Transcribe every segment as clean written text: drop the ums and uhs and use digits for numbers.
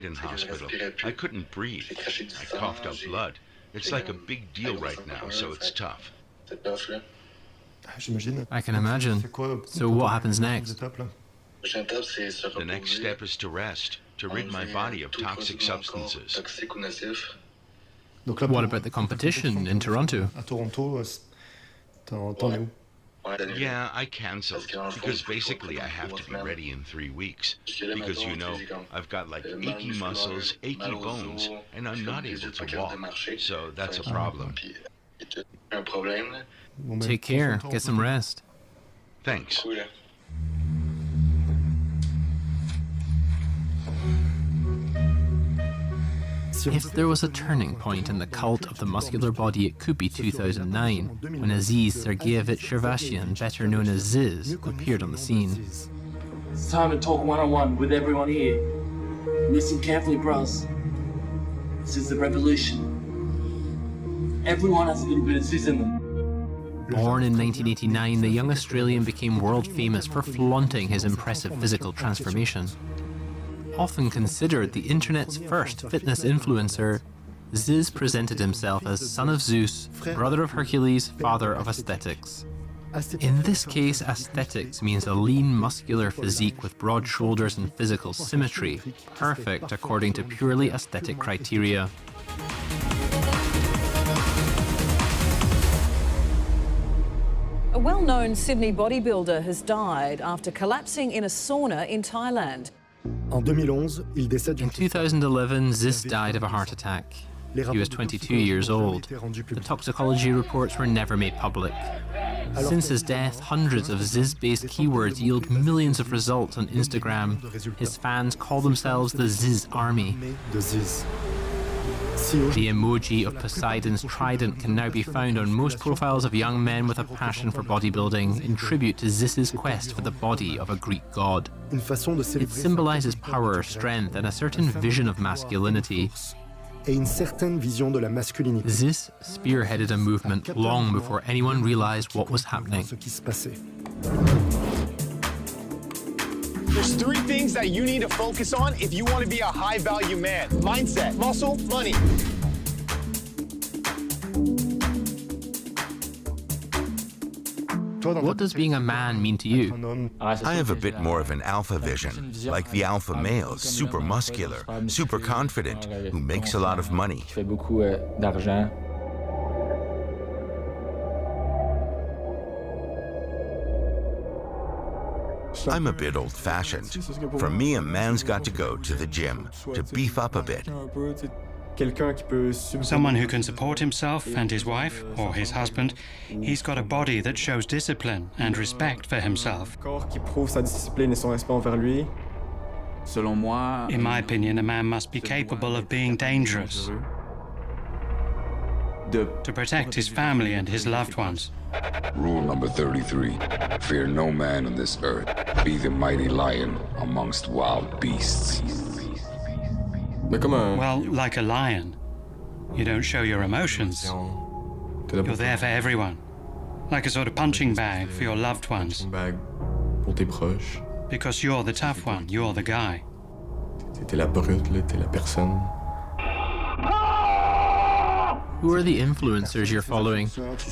in hospital. I couldn't breathe. I coughed up blood. It's like a big deal right now, so it's tough. I can imagine. So what happens next? The next step is to rest, to rid my body of toxic substances. What about the competition in Toronto? Yeah, I canceled, because basically I have to be ready in 3 weeks. Because, you know, I've got like achy muscles, achy bones, and I'm not able to walk. So that's a problem. Take care. Get some rest. Thanks. If there was a turning point in the cult of the muscular body, it could be 2009, when Aziz Sergeyevich Shervashian, better known as Ziz, appeared on the scene. It's time to talk one-on-one with everyone here. Listen carefully, bros. This is the revolution. Everyone has a little bit of Ziz in them. Born in 1989, the young Australian became world famous for flaunting his impressive physical transformation. Often considered the internet's first fitness influencer, Ziz presented himself as son of Zeus, brother of Hercules, father of aesthetics. In this case, aesthetics means a lean, muscular physique with broad shoulders and physical symmetry, perfect according to purely aesthetic criteria. A well-known Sydney bodybuilder has died after collapsing in a sauna in Thailand. In 2011, Ziz died of a heart attack. He was 22 years old. The toxicology reports were never made public. Since his death, hundreds of Ziz-based keywords yield millions of results on Instagram. His fans call themselves the Ziz Army. The emoji of Poseidon's trident can now be found on most profiles of young men with a passion for bodybuilding, in tribute to Ziz's quest for the body of a Greek god. It symbolizes power, strength, and a certain vision of masculinity. Ziz spearheaded a movement long before anyone realized what was happening. There's 3 things that you need to focus on if you want to be a high-value man. Mindset, muscle, money. What does being a man mean to you? I have a bit more of an alpha vision, like the alpha male, super muscular, super confident, who makes a lot of money. I'm a bit old-fashioned. For me, a man's got to go to the gym, to beef up a bit. Someone who can support himself and his wife, or his husband. He's got a body that shows discipline and respect for himself. In my opinion, a man must be capable of being dangerous, to protect his family and his loved ones. Rule number 33, fear no man on this earth. Be the mighty lion amongst wild beasts. Well, like a lion. You don't show your emotions. You're there for everyone. Like a sort of punching bag for your loved ones. Because you're the tough one, you're the guy. Who are the influencers you're following?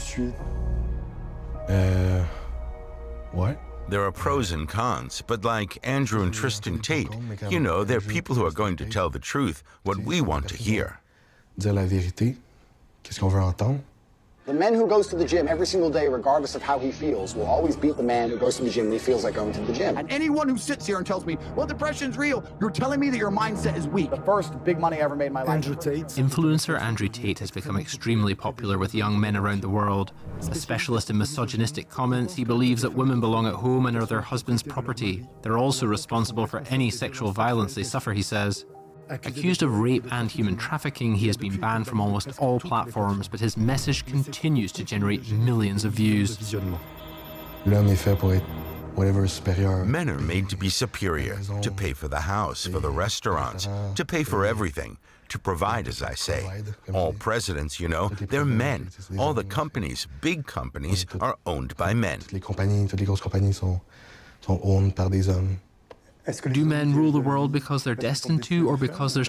What? There are pros and cons, but like Andrew and Tristan Tate, you know, they're people who are going to tell the truth, what we want to hear. Dire la vérité, qu'est-ce qu'on veut entendre? The man who goes to the gym every single day, regardless of how he feels, will always beat the man who goes to the gym when he feels like going to the gym. And anyone who sits here and tells me, well, depression's real, you're telling me that your mindset is weak. The first big money I ever made in my life. Andrew Tate. Influencer Andrew Tate has become extremely popular with young men around the world. A specialist in misogynistic comments, he believes that women belong at home and are their husband's property. They're also responsible for any sexual violence they suffer, he says. Accused of rape and human trafficking, he has been banned from almost all platforms, but his message continues to generate millions of views. L'homme est fait pour être whatever is supérieur. Men are made to be superior, to pay for the house, for the restaurants, to pay for everything, to provide, as I say. All presidents, you know, they're men. All the companies, big companies, are owned by men. Toutes les grosses compagnies sont owned par des hommes. Do men rule the world because they're destined to, or because there's